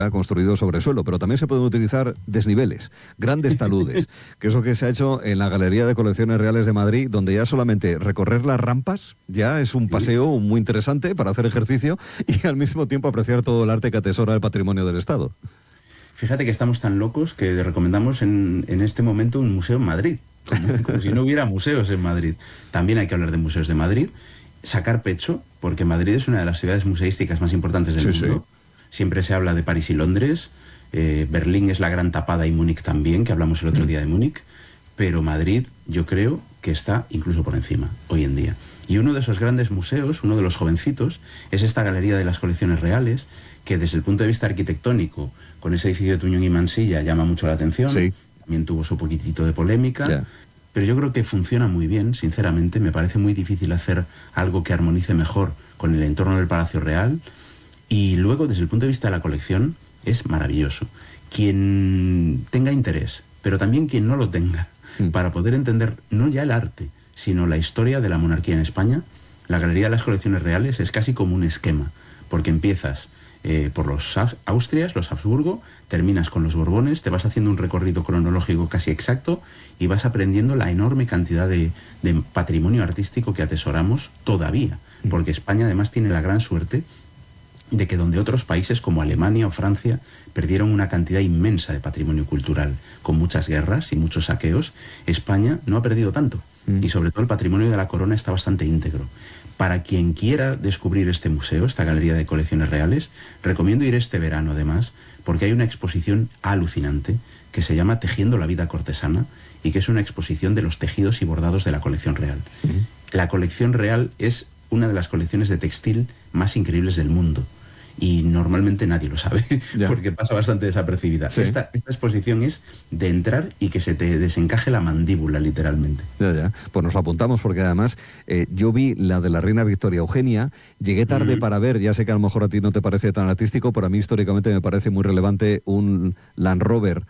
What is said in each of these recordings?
construido sobre suelo, pero también se pueden utilizar desniveles, grandes taludes, que es lo que se ha hecho en la Galería de Colecciones Reales de Madrid, donde ya solamente recorrer las rampas ya es un paseo muy interesante para hacer ejercicio y al mismo tiempo apreciar todo el arte que atesora el patrimonio del Estado. Fíjate que estamos tan locos que recomendamos en este momento un museo en Madrid, como si no hubiera museos en Madrid. También hay que hablar de museos de Madrid, sacar pecho, porque Madrid es una de las ciudades museísticas más importantes del mundo. Sí. Siempre se habla de París y Londres, Berlín es la gran tapada y Múnich también, que hablamos el otro día de Múnich, pero Madrid yo creo que está incluso por encima hoy en día. Y uno de esos grandes museos, uno de los jovencitos, es esta Galería de las Colecciones Reales, que desde el punto de vista arquitectónico, con ese edificio de Tuñón y Mansilla, llama mucho la atención. Sí. También tuvo su poquitito de polémica. Yeah. Pero yo creo que funciona muy bien, sinceramente. Me parece muy difícil hacer algo que armonice mejor con el entorno del Palacio Real. Y luego, desde el punto de vista de la colección, es maravilloso. Quien tenga interés, pero también quien no lo tenga, para poder entender no ya el arte, sino la historia de la monarquía en España, la Galería de las Colecciones Reales es casi como un esquema, porque empiezas por los Austrias, los Habsburgo, terminas con los Borbones, te vas haciendo un recorrido cronológico casi exacto y vas aprendiendo la enorme cantidad de patrimonio artístico que atesoramos todavía, porque España además tiene la gran suerte de que donde otros países como Alemania o Francia perdieron una cantidad inmensa de patrimonio cultural, con muchas guerras y muchos saqueos, España no ha perdido tanto. Y sobre todo el patrimonio de la corona está bastante íntegro. Para quien quiera descubrir este museo, esta Galería de Colecciones Reales, recomiendo ir este verano además, porque hay una exposición alucinante que se llama Tejiendo la vida cortesana y que es una exposición de los tejidos y bordados de la colección real. La colección real es una de las colecciones de textil más increíbles del mundo. Y normalmente nadie lo sabe, porque pasa bastante desapercibida. Sí. Esta exposición es de entrar y que se te desencaje la mandíbula, literalmente. Ya. Pues nos lo apuntamos, porque además yo vi la de la reina Victoria Eugenia, llegué tarde para ver, ya sé que a lo mejor a ti no te parece tan artístico, pero a mí históricamente me parece muy relevante un Land Rover,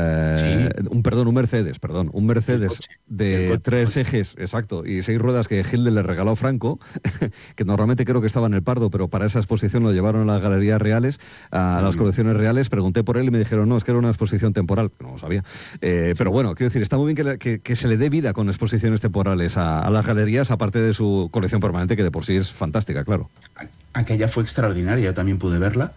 un Mercedes de 3 ejes, exacto, y 6 ruedas que Hitler le regaló a Franco, que normalmente creo que estaba en el Pardo, pero para esa exposición lo llevaron a las Galerías Reales, a las Colecciones Reales. Pregunté por él y me dijeron, no, es que era una exposición temporal, no lo sabía. Pero bueno, quiero decir, está muy bien que se le dé vida con exposiciones temporales a las galerías, aparte de su colección permanente, que de por sí es fantástica, claro. Aquella fue extraordinaria, yo también pude verla.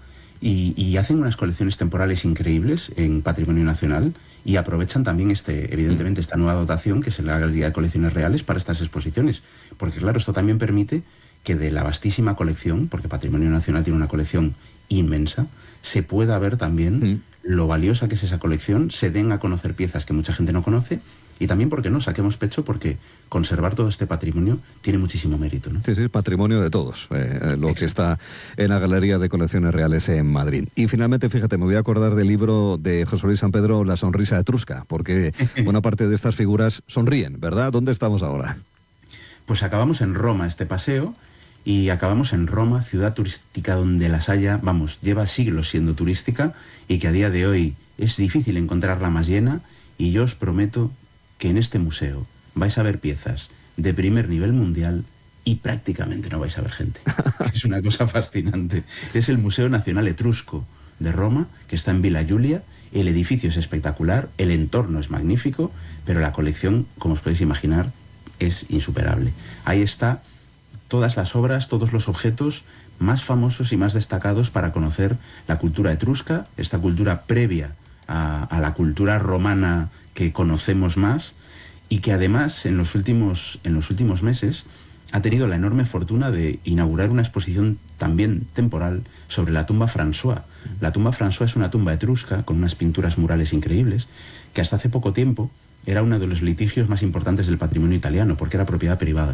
Y hacen unas colecciones temporales increíbles en Patrimonio Nacional y aprovechan también evidentemente esta nueva dotación que es la Galería de Colecciones Reales para estas exposiciones, porque claro, esto también permite que de la vastísima colección, porque Patrimonio Nacional tiene una colección inmensa, se pueda ver también lo valiosa que es esa colección, se den a conocer piezas que mucha gente no conoce. Y también, ¿por qué no? Saquemos pecho, porque conservar todo este patrimonio tiene muchísimo mérito, ¿no? Sí, patrimonio de todos, lo que está en la Galería de Colecciones Reales en Madrid. Y finalmente, fíjate, me voy a acordar del libro de José Luis San Pedro, La sonrisa etrusca, porque buena parte de estas figuras sonríen, ¿verdad? ¿Dónde estamos ahora? Pues acabamos en Roma este paseo, y acabamos en Roma, ciudad turística donde las haya, lleva siglos siendo turística, y que a día de hoy es difícil encontrarla más llena, y yo os prometo que en este museo vais a ver piezas de primer nivel mundial y prácticamente no vais a ver gente. Es una cosa fascinante. Es el Museo Nacional Etrusco de Roma, que está en Villa Giulia. El edificio es espectacular, el entorno es magnífico, pero la colección, como os podéis imaginar, es insuperable. Ahí está todas las obras, todos los objetos más famosos y más destacados para conocer la cultura etrusca, esta cultura previa a la cultura romana que conocemos más, y que además en los últimos meses ha tenido la enorme fortuna de inaugurar una exposición también temporal sobre la tumba François. La tumba François es una tumba etrusca con unas pinturas murales increíbles, que hasta hace poco tiempo era uno de los litigios más importantes del patrimonio italiano, porque era propiedad privada.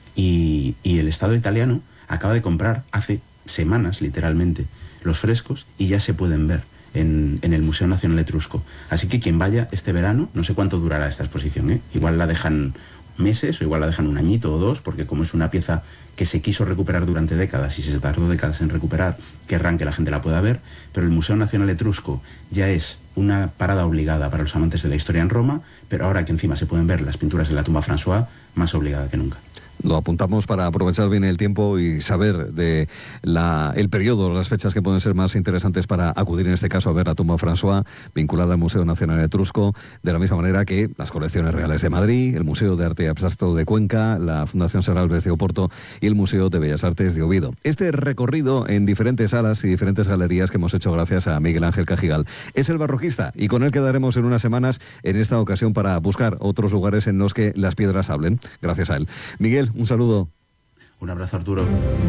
Y el Estado italiano acaba de comprar hace semanas, literalmente, los frescos, y ya se pueden ver en el Museo Nacional Etrusco. Así que quien vaya este verano, no sé cuánto durará esta exposición, igual la dejan meses o igual la dejan un añito o 2, porque como es una pieza que se quiso recuperar durante décadas y se tardó décadas en recuperar, querrán que la gente la pueda ver, pero el Museo Nacional Etrusco ya es una parada obligada para los amantes de la historia en Roma, pero ahora que encima se pueden ver las pinturas de la tumba François, más obligada que nunca. Lo apuntamos para aprovechar bien el tiempo y saber de el periodo, las fechas que pueden ser más interesantes para acudir en este caso a ver la tumba François, vinculada al Museo Nacional Etrusco, de la misma manera que las colecciones reales de Madrid, el Museo de Arte Abstracto de Cuenca, la Fundación Serralves de Oporto y el Museo de Bellas Artes de Oviedo. Este recorrido en diferentes salas y diferentes galerías que hemos hecho gracias a Miguel Ángel Cajigal es el barroquista, y con él quedaremos en unas semanas en esta ocasión para buscar otros lugares en los que las piedras hablen, gracias a él. Miguel, un saludo. Un abrazo, Arturo.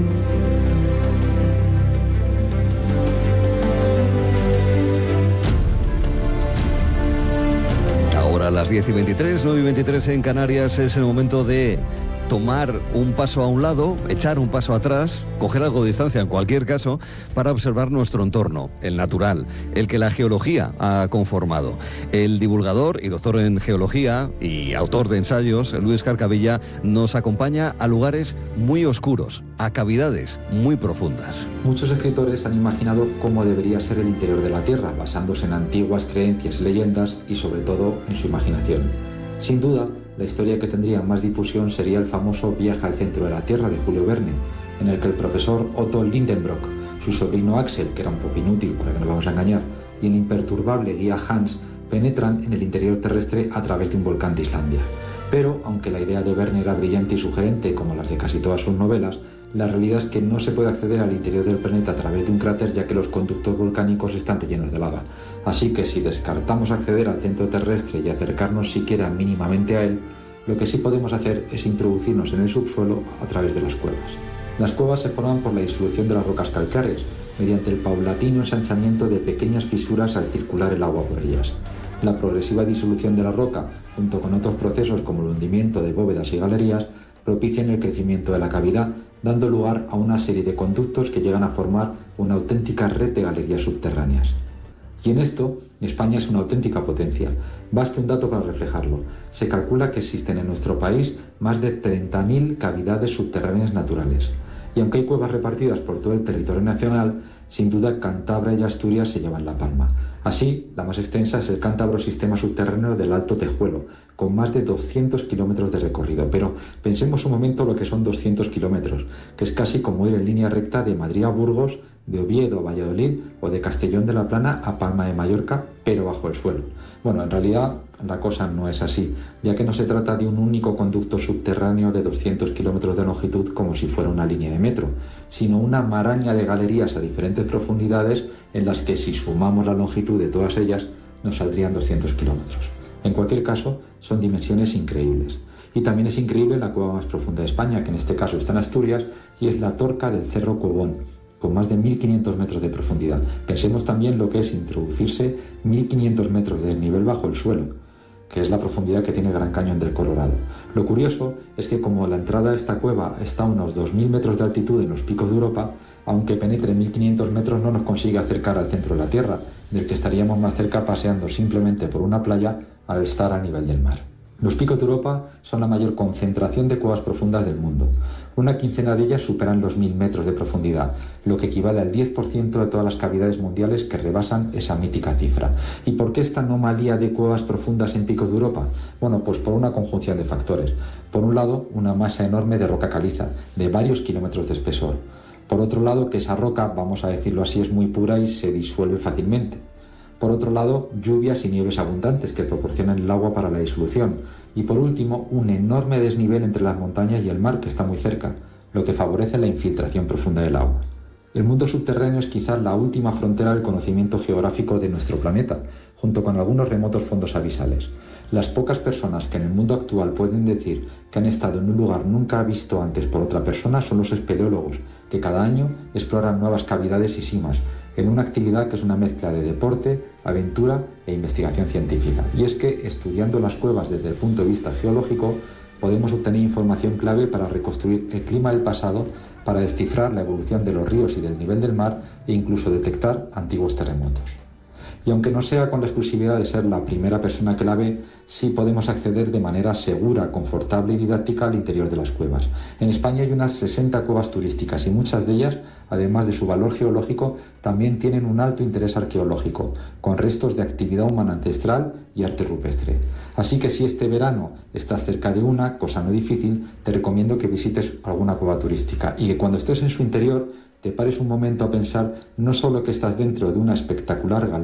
Ahora a las 10:23, 9:23 en Canarias, es el momento de tomar un paso a un lado, echar un paso atrás, coger algo de distancia en cualquier caso, para observar nuestro entorno, el natural, el que la geología ha conformado. El divulgador y doctor en geología y autor de ensayos, Luis Carcavilla, nos acompaña a lugares muy oscuros, a cavidades muy profundas. Muchos escritores han imaginado cómo debería ser el interior de la Tierra, basándose en antiguas creencias y leyendas y sobre todo en su imaginación. Sin duda, la historia que tendría más difusión sería el famoso Viaje al centro de la Tierra de Julio Verne, en el que el profesor Otto Lindenbrock, su sobrino Axel, que era un poco inútil para que nos vamos a engañar, y el imperturbable guía Hans penetran en el interior terrestre a través de un volcán de Islandia. Pero, aunque la idea de Verne era brillante y sugerente, como las de casi todas sus novelas, la realidad es que no se puede acceder al interior del planeta a través de un cráter, ya que los conductos volcánicos están rellenos de lava. Así que si descartamos acceder al centro terrestre y acercarnos siquiera mínimamente a él, lo que sí podemos hacer es introducirnos en el subsuelo a través de las cuevas. Las cuevas se forman por la disolución de las rocas calcáreas, mediante el paulatino ensanchamiento de pequeñas fisuras al circular el agua por ellas. La progresiva disolución de la roca, junto con otros procesos como el hundimiento de bóvedas y galerías, propician el crecimiento de la cavidad, dando lugar a una serie de conductos que llegan a formar una auténtica red de galerías subterráneas. Y en esto, España es una auténtica potencia. Basta un dato para reflejarlo. Se calcula que existen en nuestro país más de 30.000 cavidades subterráneas naturales. Y aunque hay cuevas repartidas por todo el territorio nacional, sin duda Cantabria y Asturias se llevan la palma. Así, la más extensa es el cántabro sistema subterráneo del Alto Tejuelo, con más de 200 kilómetros de recorrido. Pero pensemos un momento lo que son 200 kilómetros, que es casi como ir en línea recta de Madrid a Burgos, de Oviedo a Valladolid o de Castellón de la Plana a Palma de Mallorca, pero bajo el suelo. Bueno, en realidad la cosa no es así, ya que no se trata de un único conducto subterráneo de 200 kilómetros de longitud como si fuera una línea de metro, sino una maraña de galerías a diferentes profundidades en las que si sumamos la longitud de todas ellas nos saldrían 200 kilómetros. En cualquier caso, son dimensiones increíbles. Y también es increíble la cueva más profunda de España, que en este caso está en Asturias, y es la Torca del Cerro Cuevón, con más de 1.500 metros de profundidad. Pensemos también lo que es introducirse 1.500 metros de desnivel bajo el suelo, que es la profundidad que tiene el Gran Cañón del Colorado. Lo curioso es que como la entrada a esta cueva está a unos 2.000 metros de altitud en los picos de Europa, aunque penetre 1.500 metros no nos consigue acercar al centro de la Tierra, del que estaríamos más cerca paseando simplemente por una playa al estar a nivel del mar. Los picos de Europa son la mayor concentración de cuevas profundas del mundo. Una quincena de ellas superan los 1.000 metros de profundidad, lo que equivale al 10% de todas las cavidades mundiales que rebasan esa mítica cifra. ¿Y por qué esta anomalía de cuevas profundas en picos de Europa? Bueno, pues por una conjunción de factores. Por un lado, una masa enorme de roca caliza, de varios kilómetros de espesor. Por otro lado, que esa roca, vamos a decirlo así, es muy pura y se disuelve fácilmente. Por otro lado, lluvias y nieves abundantes que proporcionan el agua para la disolución. Y por último, un enorme desnivel entre las montañas y el mar que está muy cerca, lo que favorece la infiltración profunda del agua. El mundo subterráneo es quizás la última frontera del conocimiento geográfico de nuestro planeta, junto con algunos remotos fondos abisales. Las pocas personas que en el mundo actual pueden decir que han estado en un lugar nunca visto antes por otra persona son los espeleólogos, que cada año exploran nuevas cavidades y simas, en una actividad que es una mezcla de deporte, aventura e investigación científica. Y es que, estudiando las cuevas desde el punto de vista geológico, podemos obtener información clave para reconstruir el clima del pasado, para descifrar la evolución de los ríos y del nivel del mar e incluso detectar antiguos terremotos. Y aunque no sea con la exclusividad de ser la primera persona que la ve, sí podemos acceder de manera segura, confortable y didáctica al interior de las cuevas. En España hay unas 60 cuevas turísticas y muchas de ellas, además de su valor geológico, también tienen un alto interés arqueológico, con restos de actividad humana ancestral y arte rupestre. Así que si este verano estás cerca de una, cosa no difícil, te recomiendo que visites alguna cueva turística y que cuando estés en su interior te pares un momento a pensar no solo que estás dentro de una espectacular galería